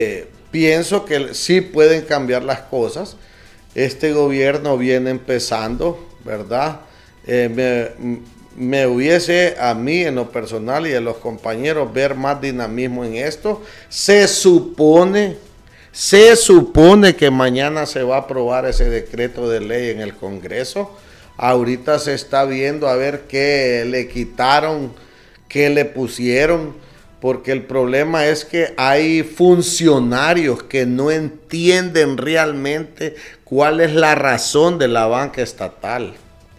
Pienso que sí pueden cambiar las cosas. Este gobierno viene empezando, ¿verdad? Me hubiese a mí en lo personal y a los compañeros ver más dinamismo en esto. Se supone que mañana se va a aprobar ese decreto de ley en el Congreso. Ahorita se está viendo a ver qué le quitaron, qué le pusieron, porque el problema es que hay funcionarios que no entienden realmente cuál es la razón de la banca estatal.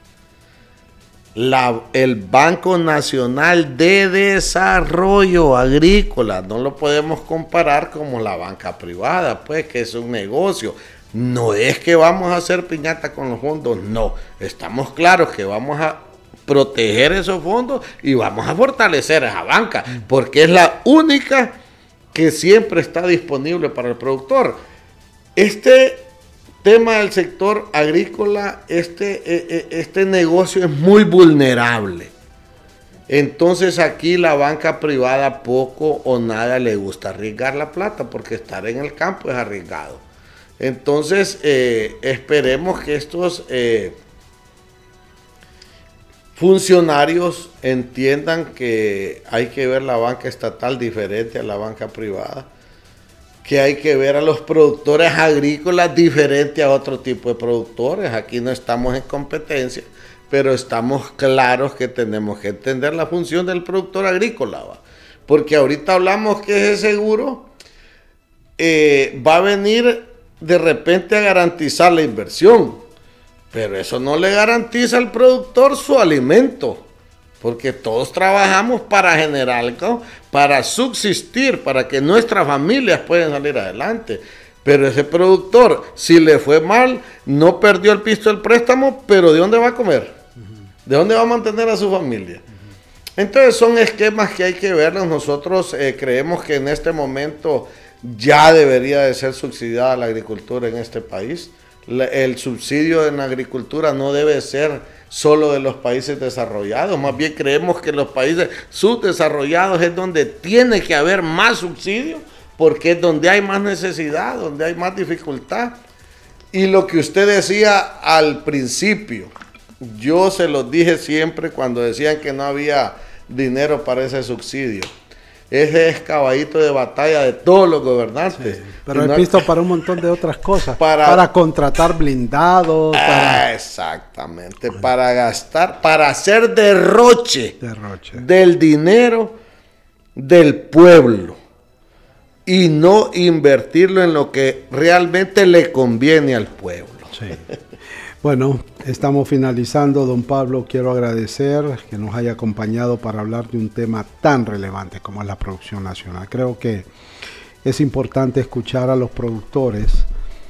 El Banco Nacional de Desarrollo Agrícola, no lo podemos comparar como la banca privada, pues que es un negocio. No es que vamos a hacer piñata con los fondos, no. Estamos claros que vamos a proteger esos fondos y vamos a fortalecer esa banca, porque es la única que siempre está disponible para el productor. Este tema del sector agrícola, este negocio es muy vulnerable. Entonces aquí la banca privada poco o nada le gusta arriesgar la plata, porque estar en el campo es arriesgado. Entonces esperemos que estos funcionarios entiendan que hay que ver la banca estatal diferente a la banca privada, que hay que ver a los productores agrícolas diferente a otro tipo de productores. Aquí no estamos en competencia, pero estamos claros que tenemos que entender la función del productor agrícola, ¿va? Porque ahorita hablamos que ese seguro va a venir de repente a garantizar la inversión, pero eso no le garantiza al productor su alimento, porque todos trabajamos para generar algo, para subsistir, para que nuestras familias puedan salir adelante. Pero ese productor, si le fue mal, no perdió el pisto del préstamo, pero ¿de dónde va a comer? ¿De dónde va a mantener a su familia? Entonces son esquemas que hay que verlos. Nosotros creemos que en este momento ya debería de ser subsidiada la agricultura en este país. El subsidio en la agricultura no debe ser solo de los países desarrollados, más bien creemos que los países subdesarrollados es donde tiene que haber más subsidio, porque es donde hay más necesidad, donde hay más dificultad. Y lo que usted decía al principio, yo se los dije siempre cuando decían que no había dinero para ese subsidio. Ese es caballito de batalla de todos los gobernantes. Sí, pero he visto para un montón de otras cosas. Para contratar blindados. Exactamente. Para gastar, para hacer derroche del dinero del pueblo. Y no invertirlo en lo que realmente le conviene al pueblo. Sí. Bueno, estamos finalizando, don Pablo. Quiero agradecer que nos haya acompañado para hablar de un tema tan relevante como es la producción nacional. Creo que es importante escuchar a los productores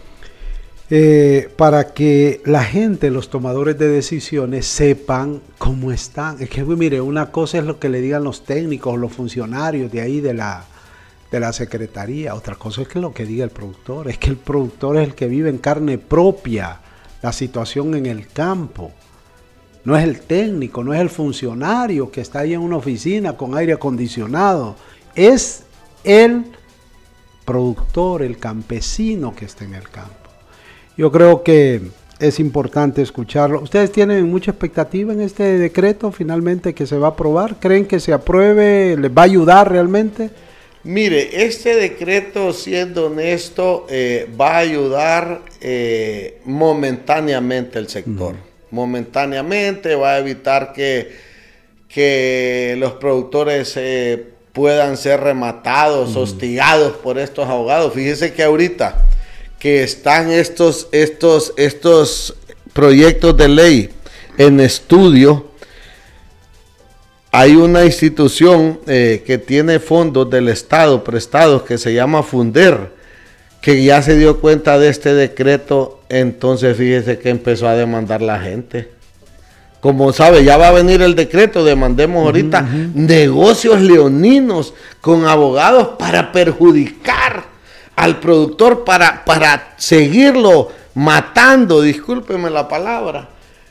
para que la gente, los tomadores de decisiones, sepan cómo están. Es que, mire, una cosa es lo que le digan los técnicos, los funcionarios de ahí de la secretaría. Otra cosa es que lo que diga el productor. Es que el productor es el que vive en carne propia la situación en el campo. No es el técnico, no es el funcionario que está ahí en una oficina con aire acondicionado. Es el productor, el campesino que está en el campo. Yo creo que es importante escucharlo. ¿Ustedes tienen mucha expectativa en este decreto finalmente que se va a aprobar? ¿Creen que se apruebe? ¿Les va a ayudar realmente? Mire, este decreto, siendo honesto, va a ayudar momentáneamente al sector. Momentáneamente va a evitar que los productores puedan ser rematados, hostigados por estos abogados. Fíjese que ahorita que están estos proyectos de ley en estudio, hay una institución que tiene fondos del Estado prestados que se llama Funder, que ya se dio cuenta de este decreto. Entonces fíjese que empezó a demandar la gente. Como sabe, ya va a venir el decreto, demandemos ahorita negocios leoninos con abogados para perjudicar al productor, para seguirlo matando, discúlpeme la palabra.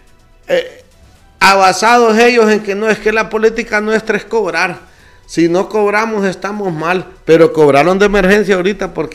Basados ellos en que no es que la política nuestra es cobrar. Si no cobramos estamos mal, pero cobraron de emergencia ahorita porque